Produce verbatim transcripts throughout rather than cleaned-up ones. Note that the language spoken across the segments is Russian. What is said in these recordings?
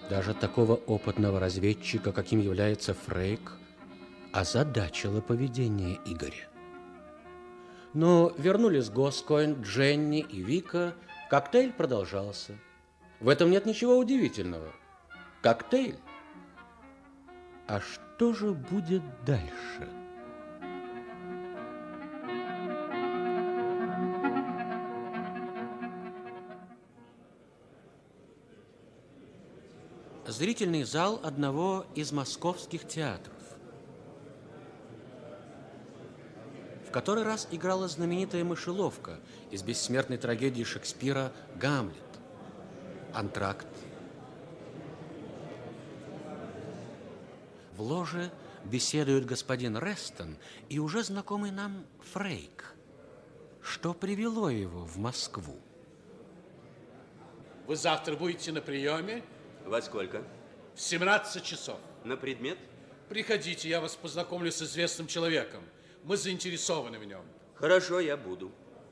Даже такого опытного разведчика, каким является Фрейк, озадачило поведение Игоря. Но вернулись Госкоин, Дженни и Вика. Коктейль продолжался. В этом нет ничего удивительного. Коктейль. А что же будет дальше? Зрительный зал одного из московских театров. В который раз играла знаменитая мышеловка из бессмертной трагедии Шекспира «Гамлет». Антракт. В ложе беседует господин Рестон и уже знакомый нам Фрейк. Что привело его в Москву? Вы завтра будете на приеме? Во сколько? В семнадцать часов. На предмет? Приходите, я вас познакомлю с известным человеком. Мы заинтересованы в нем. Хорошо, я буду.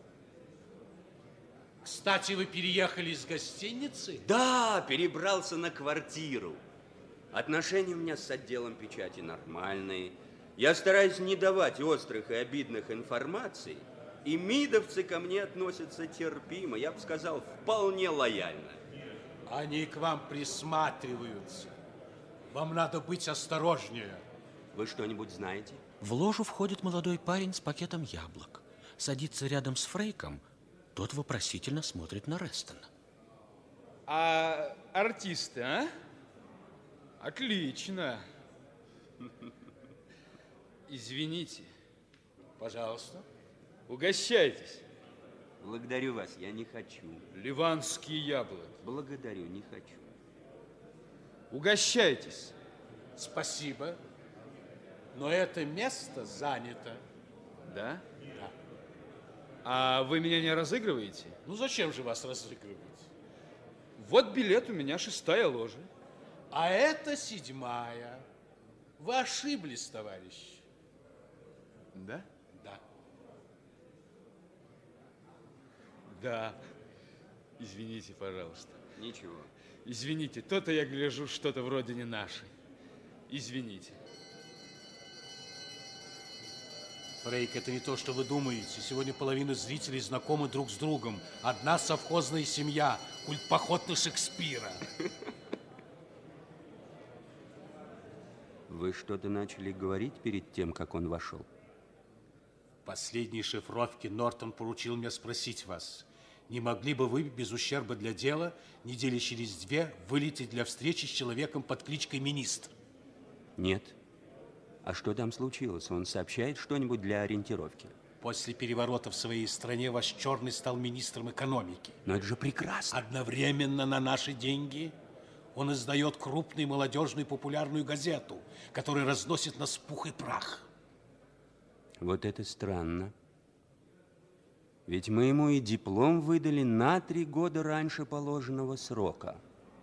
Кстати, вы переехали из гостиницы? Да, перебрался на квартиру. Отношения у меня с отделом печати нормальные. Я стараюсь не давать острых и обидных информаций. И мидовцы ко мне относятся терпимо, я бы сказал, вполне лояльно. Они к вам присматриваются. Вам надо быть осторожнее. Вы что-нибудь знаете? В ложу входит молодой парень с пакетом яблок. Садится рядом с Фрейком. Тот вопросительно смотрит на Рестона. А артисты, а? Отлично. Извините. Пожалуйста. Угощайтесь. Благодарю вас, я не хочу. Ливанские яблоки. Благодарю, не хочу. Угощайтесь. Спасибо. Но это место занято. Да? Да. А вы меня не разыгрываете? Ну, зачем же вас разыгрывать? Вот билет у меня, шестая ложа. А это седьмая. Вы ошиблись, товарищ. Да? Да. Да. Извините, пожалуйста. Ничего. Извините, то-то я гляжу, что-то вроде не нашей. Извините. Фрейк, это не то, что вы думаете. Сегодня половина зрителей знакомы друг с другом. Одна совхозная семья. Культ поход на Шекспира. Вы что-то начали говорить перед тем, как он вошел? В последней шифровке Нортон поручил мне спросить вас, не могли бы вы без ущерба для дела недели через две вылететь для встречи с человеком под кличкой Министр? Нет. А что там случилось? Он сообщает что-нибудь для ориентировки? После переворота в своей стране ваш Черный стал министром экономики. Но это же прекрасно. Одновременно на наши деньги он издает крупную молодежную популярную газету, которая разносит нас в пух и прах. Вот это странно. Ведь мы ему и диплом выдали на три года раньше положенного срока.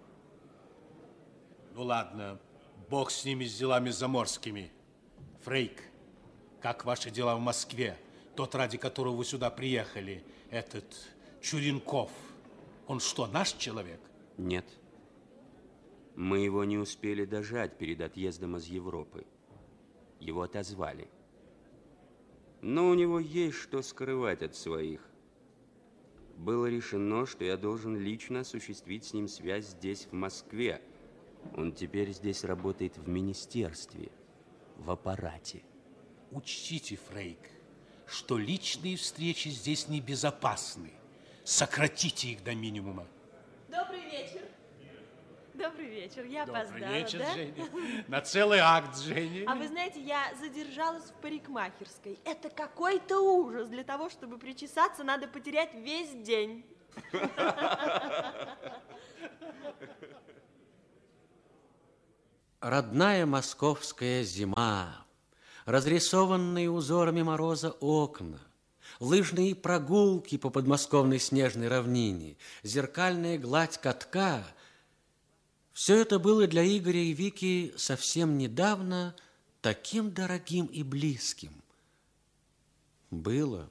Ну ладно, бог с ними, с делами заморскими. Фрейк, как ваши дела в Москве? Тот, ради которого вы сюда приехали, этот Чуренков, он что, наш человек? Нет. Мы его не успели дожать перед отъездом из Европы. Его отозвали. Но у него есть что скрывать от своих. Было решено, что я должен лично осуществить с ним связь здесь, в Москве. Он теперь здесь работает в министерстве, в аппарате. Учтите, Фрейк, что личные встречи здесь небезопасны. Сократите их до минимума. Добрый вечер. Добрый вечер. Я Добрый опоздала, вечер, да? Женя. На целый акт, Женя. А вы знаете, я задержалась в парикмахерской. Это какой-то ужас. Для того, чтобы причесаться, надо потерять весь день. Родная московская зима, разрисованные узорами мороза окна, лыжные прогулки по подмосковной снежной равнине, зеркальная гладь катка – все это было для Игоря и Вики совсем недавно таким дорогим и близким. Было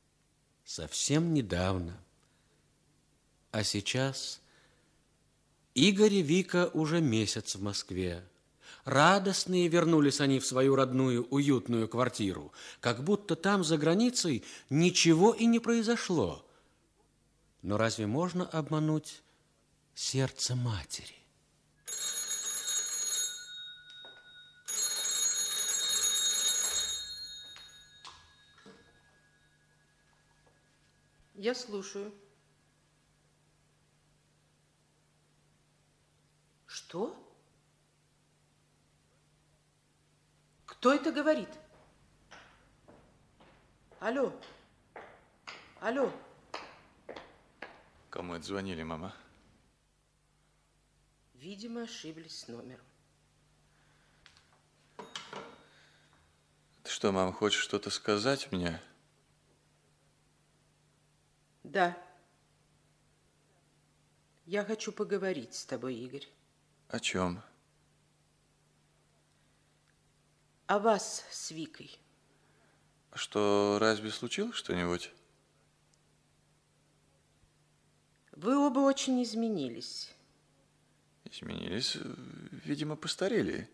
совсем недавно. А сейчас Игорь и Вика уже месяц в Москве. Радостные вернулись они в свою родную уютную квартиру, как будто там, за границей, ничего и не произошло. Но разве можно обмануть сердце матери? Я слушаю. Что? Кто это говорит? Алло. Алло. Кому это звонили, мама? Видимо, ошиблись с номером. Ты что, мама, хочешь что-то сказать мне? Да. Я хочу поговорить с тобой, Игорь. О чем? О вас с Викой. Что, разве случилось что-нибудь? Вы оба очень изменились. Изменились, видимо, постарели.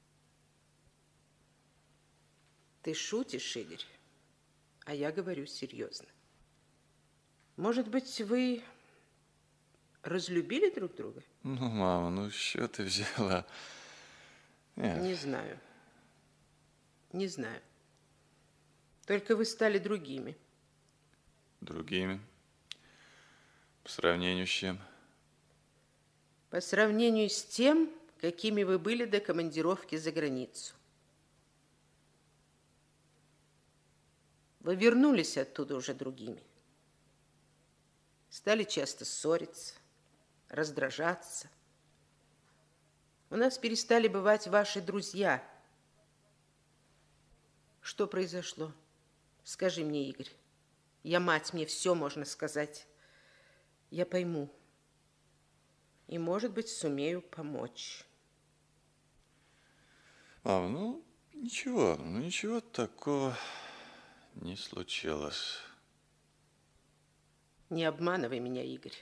Ты шутишь, Игорь, а я говорю серьезно. Может быть, вы разлюбили друг друга? Ну, мама, ну что ты взяла? Нет. Не знаю. Не знаю. Только вы стали другими. Другими? По сравнению с чем? По сравнению с тем, какими вы были до командировки за границу. Вы вернулись оттуда уже другими. Стали часто ссориться, раздражаться. У нас перестали бывать ваши друзья. Что произошло? Скажи мне, Игорь. Я мать, мне все можно сказать. Я пойму. И, может быть, сумею помочь. Мам, ну, ничего, ну, ничего такого не случилось. Не обманывай меня, Игорь.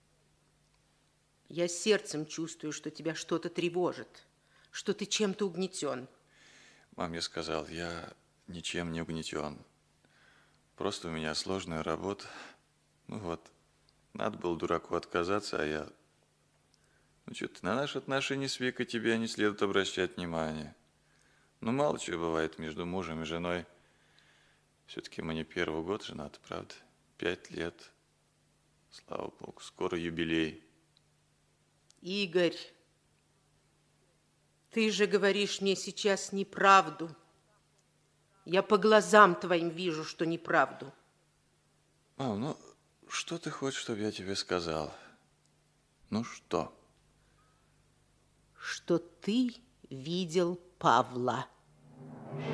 Я сердцем чувствую, что тебя что-то тревожит, что ты чем-то угнетен. Мам, я сказал, я ничем не угнетен. Просто у меня сложная работа. Ну вот, надо было дураку отказаться, а я... Ну что ты, на наши отношения с Викой тебе не следует обращать внимание. Ну, мало чего бывает между мужем и женой. Все-таки мы не первый год женаты, правда? Пять лет. Слава Богу, скоро юбилей. Игорь, ты же говоришь мне сейчас неправду. Я по глазам твоим вижу, что неправду. Мам, ну, что ты хочешь, чтобы я тебе сказал? Ну, что? Что ты видел Павла.